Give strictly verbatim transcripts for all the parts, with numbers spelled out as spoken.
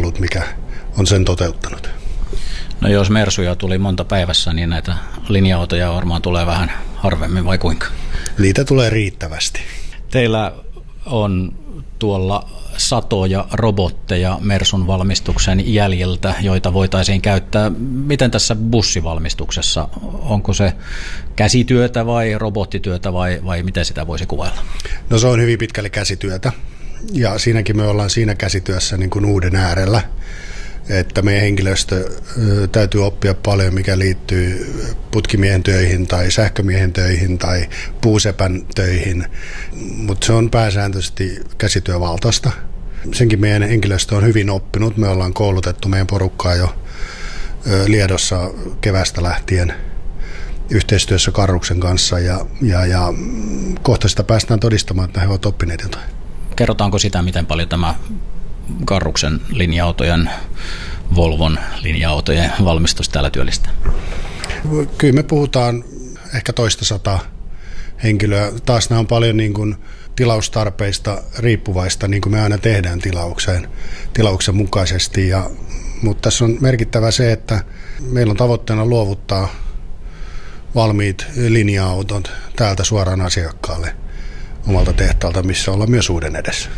ollut, mikä on sen toteuttanut. No jos Mersuja tuli monta päivässä, niin näitä linja-autoja varmaan tulee vähän harvemmin, vai kuinka? Niitä tulee riittävästi. Teillä on tuolla satoja robotteja Mersun valmistuksen jäljiltä, joita voitaisiin käyttää. Miten tässä bussivalmistuksessa, onko se käsityötä vai robottityötä vai, vai miten sitä voisi kuvailla? No se on hyvin pitkälle käsityötä ja siinäkin me ollaan siinä käsityössä niin kuin uuden äärellä, että meidän henkilöstö täytyy oppia paljon, mikä liittyy putkimiehen töihin tai sähkömiehen töihin tai puusepän töihin, mutta se on pääsääntöisesti käsityövaltaista. Senkin meidän henkilöstö on hyvin oppinut. Me ollaan koulutettu meidän porukkaa jo Liedossa kevästä lähtien yhteistyössä Karruksen kanssa ja, ja, ja kohta sitä päästään todistamaan, että he ovat oppineet jotain. Kerrotaanko sitä, miten paljon tämä Karruksen linja-autojen, Volvon linja-autojen valmistus täällä työllistää? Kyllä me puhutaan ehkä toista sataa henkilöä. Taas nämä on paljon niin kuin tilaustarpeista riippuvaista, niin kuin me aina tehdään tilaukseen, tilauksen mukaisesti. Ja, mutta tässä on merkittävä se, että meillä on tavoitteena luovuttaa valmiit linja-autot täältä suoraan asiakkaalle omalta tehtaalta, missä ollaan myös uuden edessä.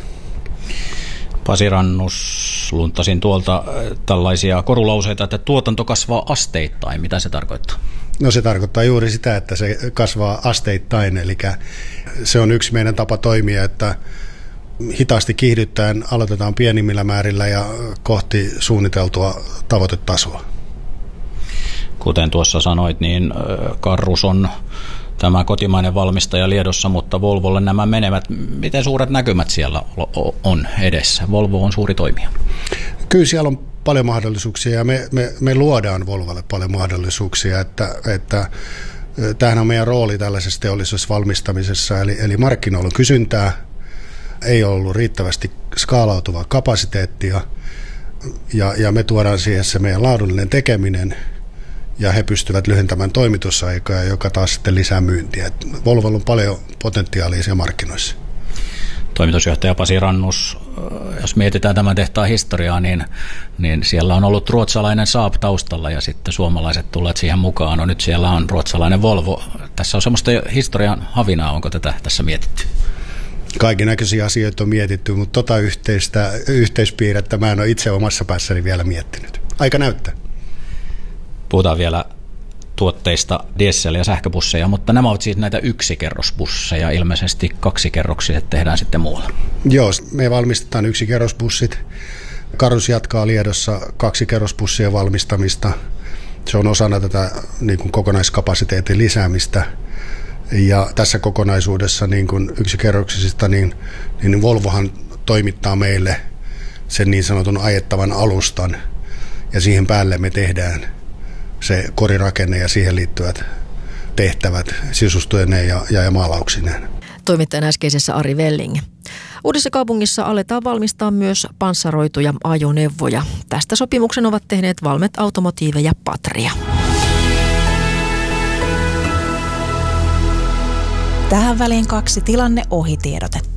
Pasi Rannus, luntasin tuolta tällaisia korulauseita, että tuotanto kasvaa asteittain. Mitä se tarkoittaa? No se tarkoittaa juuri sitä, että se kasvaa asteittain, eli se on yksi meidän tapa toimia, että hitaasti kiihdyttäen aloitetaan pienimmillä määrillä ja kohti suunniteltua tavoitetasoa. Kuten tuossa sanoit, niin Karrus on tämä kotimainen valmistaja Liedossa, mutta Volvolle nämä menevät. Miten suuret näkymät siellä on edessä? Volvo on suuri toimija. Kyllä siellä on paljon mahdollisuuksia ja me, me, me luodaan Volvolle paljon mahdollisuuksia, että, että tämähän on meidän rooli tällaisessa teollisessa valmistamisessa, eli, eli markkinoilla on kysyntää, ei ole ollut riittävästi skaalautuvaa kapasiteettia ja, ja me tuodaan siihen se meidän laadullinen tekeminen ja he pystyvät lyhentämään toimitusaikaa, joka taas sitten lisää myyntiä. Et Volvolla on paljon potentiaalia siellä markkinoissa. Toimitusjohtaja Pasi Rannus, jos mietitään tämän tehtaan historiaa, niin, niin siellä on ollut ruotsalainen Saab taustalla ja sitten suomalaiset tulleet siihen mukaan. No nyt siellä on ruotsalainen Volvo. Tässä on semmoista historian havinaa, onko tätä tässä mietitty? Kaiken näköisiä asioita on mietitty, mutta tota yhteistä, yhteispiirrettä mä en ole itse omassa päässäni vielä miettinyt. Aika näyttää. Puhutaan vielä tuotteista, diesel- ja sähköbusseja, mutta nämä ovat siis näitä yksikerrosbusseja, ilmeisesti kaksikerroksiset tehdään sitten muualla. Joo, me valmistetaan yksikerrosbussit. Karrus jatkaa Liedossa kaksikerrosbussien valmistamista. Se on osana tätä niin kuin kokonaiskapasiteetin lisäämistä. Ja tässä kokonaisuudessa niin kuin yksikerroksisista, niin, niin Volvohan toimittaa meille sen niin sanotun ajettavan alustan, ja siihen päälle me tehdään se korirakenne ja siihen liittyvät tehtävät sisustuineen ja, ja, ja maalauksineen. Toimittajan äskeisessä Ari Velling. Uudessa kaupungissa aletaan valmistaa myös panssaroituja ajoneuvoja. Tästä sopimuksen ovat tehneet Valmet Automotive ja Patria. Tähän väliin kaksi tilanne ohitiedotetta.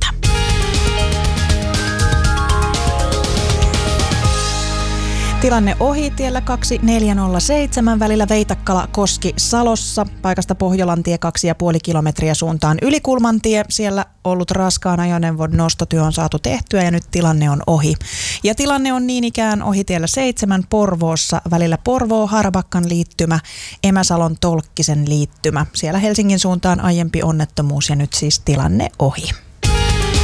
Tilanne ohi tiellä kaksi neljä nolla seitsemän välillä Veitakkala-Koski Salossa. Paikasta Pohjolantie kaksi pilkku viisi kilometriä suuntaan Ylikulmantie. Siellä ollut raskaan ajoneuvon nostotyö on saatu tehtyä ja nyt tilanne on ohi. Ja tilanne on niin ikään ohi tiellä seitsemän Porvoossa välillä Porvoo-Harbakkan liittymä, Emäsalon Tolkkisen liittymä. Siellä Helsingin suuntaan aiempi onnettomuus ja nyt siis tilanne ohi.